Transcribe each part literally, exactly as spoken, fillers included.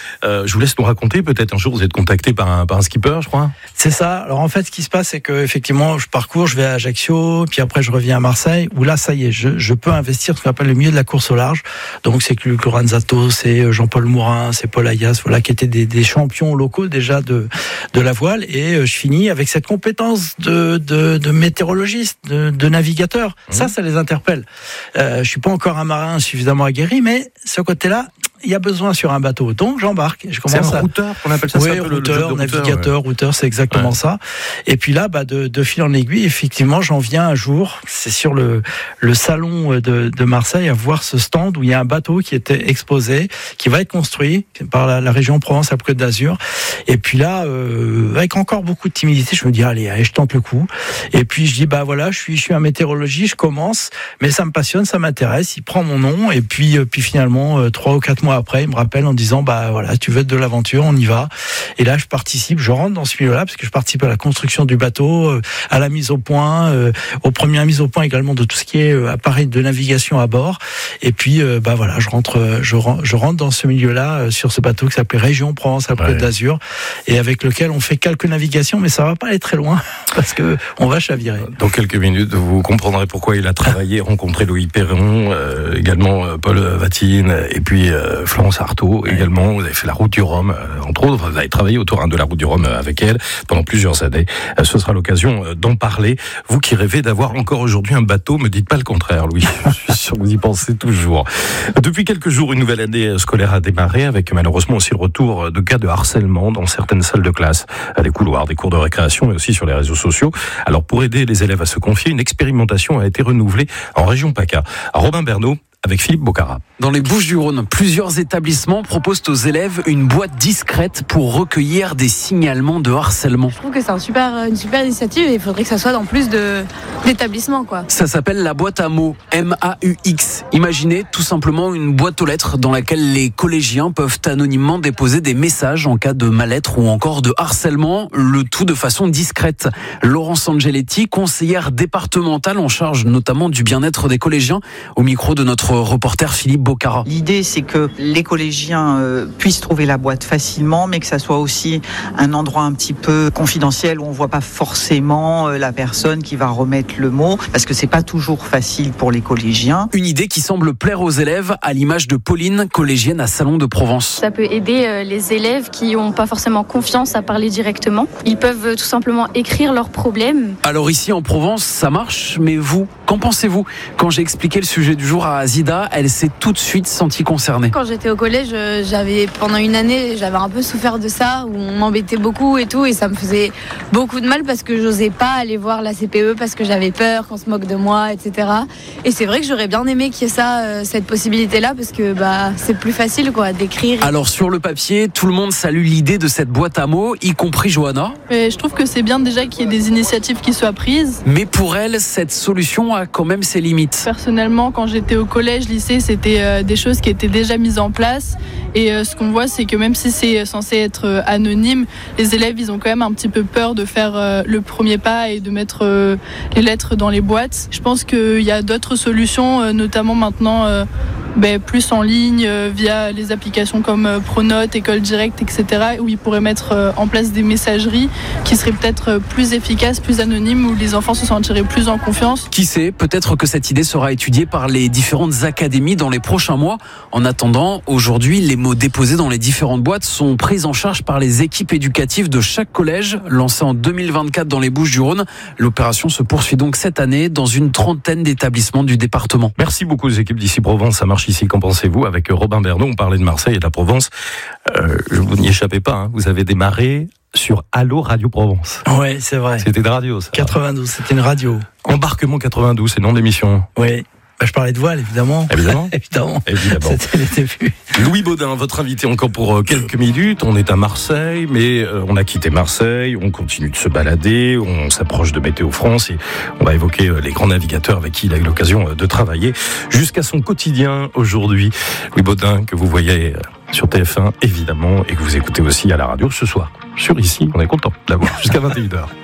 Euh, je vous laisse nous raconter, peut-être un jour vous êtes contacté par un, par un skipper, je crois. C'est ça. Alors en fait, ce qui se passe, c'est que effectivement, je parcours, je vais à Ajaccio, puis après je reviens à Marseille, où là, ça y est, je, je peux investir ce qu'on appelle le milieu de la course au large. Donc c'est Luc Lorenzato, c'est Jean-Paul Mourin, c'est Paul Ayas, voilà, qui étaient des, des champions locaux déjà de de la voile. Et je finis avec cette compétence de de, de météorologiste, de, de navigateur. Mmh. Ça, ça les interpelle. Euh, je suis pas encore un marin suffisamment aguerri, mais ce côté-là, il y a besoin sur un bateau. Donc, j'embarque. Je commence c'est un à... routeur qu'on appelle ça. Oui, ça routeur, le, le routeur, navigateur, ouais. routeur, c'est exactement ouais. ça. Et puis là, bah, de, de fil en aiguille, effectivement, j'en viens un jour, c'est sur le, le salon de, de Marseille, à voir ce stand où il y a un bateau qui était exposé, qui va être construit par la, la région Provence-Alpes-Côte d'Azur. Et puis là, euh, avec encore beaucoup de timidité, je me dis, allez, allez, je tente le coup. Et puis, je dis, bah voilà, je suis, je suis un météorologiste, je commence, mais ça me passionne, ça m'intéresse. Il prend mon nom. Et puis, puis finalement, euh, trois ou quatre mois après, il me rappelle en disant, bah voilà, tu veux être de l'aventure, on y va. Et là, je participe, je rentre dans ce milieu-là, parce que je participe à la construction du bateau, euh, à la mise au point, euh, aux premières mises au point également de tout ce qui est euh, appareil de navigation à bord. Et puis, euh, bah voilà, je rentre, je, je rentre dans ce milieu-là, euh, sur ce bateau qui s'appelait Région Provence-Alpes-Côte ouais. d'Azur, et avec lequel on fait quelques navigations, mais ça va pas aller très loin, parce que on va chavirer. Dans quelques minutes, vous comprendrez pourquoi il a travaillé, rencontré Louis Perron, euh, également euh, Paul Vatine, et puis euh, Florence Artaud, ouais. également. Vous avez fait la route du Rhum, euh, entre autres. Vous avez travaillé autour hein, de la route du Rhum avec elle pendant plusieurs années. Euh, ce sera l'occasion euh, d'en parler. Vous qui rêvez d'avoir encore aujourd'hui un bateau, me dites pas le contraire, Louis. Je suis sûr que vous y pensez toujours. Depuis quelques jours, une nouvelle année scolaire a démarré, avec malheureusement aussi le retour de cas de harcèlement dans certaines salles de classe, les couloirs, des cours de récréation, mais aussi sur les réseaux sociaux. Alors, pour aider les élèves à se confier, une expérimentation a été renouvelée en région PACA. Robin Bernot avec Philippe Bocara. Dans les Bouches-du-Rhône, plusieurs établissements proposent aux élèves une boîte discrète pour recueillir des signalements de harcèlement. Je trouve que c'est un super, une super initiative et il faudrait que ça soit dans plus de, d'établissements, quoi. Ça s'appelle la boîte à mots, M A U X. Imaginez tout simplement une boîte aux lettres dans laquelle les collégiens peuvent anonymement déposer des messages en cas de mal-être ou encore de harcèlement, le tout de façon discrète. Laurence Angeletti, conseillère départementale en charge notamment du bien-être des collégiens, au micro de notre reporter Philippe Bocara. L'idée, c'est que les collégiens euh, puissent trouver la boîte facilement, mais que ça soit aussi un endroit un petit peu confidentiel où on voit pas forcément euh, la personne qui va remettre le mot, parce que c'est pas toujours facile pour les collégiens. Une idée qui semble plaire aux élèves, à l'image de Pauline, collégienne à Salon de Provence. Ça peut aider euh, les élèves qui ont pas forcément confiance à parler directement. Ils peuvent euh, tout simplement écrire leurs problèmes. Alors ici en Provence, ça marche, mais vous, qu'en pensez-vous ? Quand j'ai expliqué le sujet du jour à Azida, elle s'est tout de suite sentie concernée. Quand j'étais au collège, j'avais pendant une année, j'avais un peu souffert de ça, où on m'embêtait beaucoup et tout, et ça me faisait beaucoup de mal parce que j'osais pas aller voir la C P E parce que j'avais peur qu'on se moque de moi, et cetera. Et c'est vrai que j'aurais bien aimé qu'il y ait ça, cette possibilité-là, parce que bah c'est plus facile quoi d'écrire. Alors sur le papier, tout le monde salue l'idée de cette boîte à mots, y compris Johanna. Mais je trouve que c'est bien déjà qu'il y ait des initiatives qui soient prises. Mais pour elle, cette solution a quand même ses limites. Personnellement, quand j'étais au collège, lycée, c'était euh, des choses qui étaient déjà mises en place. Et euh, ce qu'on voit, c'est que même si c'est censé être euh, anonyme, les élèves, ils ont quand même un petit peu peur de faire euh, le premier pas et de mettre euh, les lettres dans les boîtes. Je pense qu'il y a d'autres solutions, euh, notamment maintenant euh, ben, plus en ligne, euh, via les applications comme euh, Pronote, École Directe, et cetera, où ils pourraient mettre euh, en place des messageries qui seraient peut-être euh, plus efficaces, plus anonymes, où les enfants se sentiraient plus en confiance. Qui sait, peut-être que cette idée sera étudiée par les différentes académies dans les prochains mois. En attendant, aujourd'hui, les mots déposés dans les différentes boîtes sont pris en charge par les équipes éducatives de chaque collège, lancée en deux mille vingt-quatre dans les Bouches-du-Rhône. L'opération se poursuit donc cette année dans une trentaine d'établissements du département. Merci beaucoup aux équipes d'ici Provence, ça marche ici, qu'en pensez-vous? Avec Robin Bernot, on parlait de Marseille et de la Provence. Euh, vous n'y échappez pas, hein. Vous avez démarré sur Allo Radio Provence. Oui, c'est vrai. C'était de radio, ça. quatre-vingt-douze, c'était une radio. Embarquement quatre-vingt-douze, c'est le nom de l'émission. Oui. Bah, je parlais de voile, évidemment. Évidemment. évidemment. Évidemment. C'était les débuts. Louis Baudin, votre invité encore pour quelques minutes. On est à Marseille, mais on a quitté Marseille. On continue de se balader. On s'approche de Météo France et on va évoquer les grands navigateurs avec qui il a eu l'occasion de travailler jusqu'à son quotidien aujourd'hui. Louis Baudin, que vous voyez sur T F un, évidemment, et que vous écoutez aussi à la radio ce soir. Sur Ici, on est content de l'avoir jusqu'à vingt et une heures.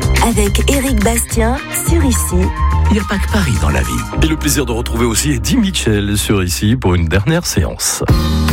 Avec Éric Bastien sur Ici. Il n'y a pas que Paris dans la vie. Et le plaisir de retrouver aussi Eddie Mitchell sur Ici pour une dernière séance.